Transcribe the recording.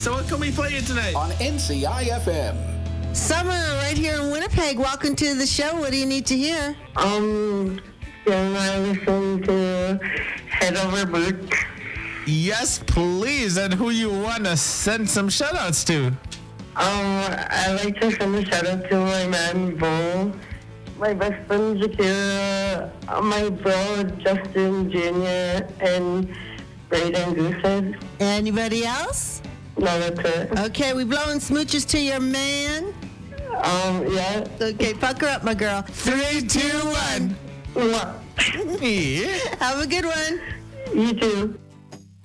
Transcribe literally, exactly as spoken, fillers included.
So what can we play you tonight? On N C I F M. Summer, right here in Winnipeg. Welcome to the show. What do you need to hear? Um, can I listen to Head Over Boots? Yes, please. And who you want to send some shout-outs to? Um, I like to send a shout out to my man, Bo, my best friend, Jakira, uh, my bro, Justin Junior, and Brayden Goosehead. Anybody else? No, that's it. Okay, we blowing smooches to your man. Um, yeah. Okay, pucker up, my girl. Three, two, one. Mwah. Yeah. Have a good one. You too.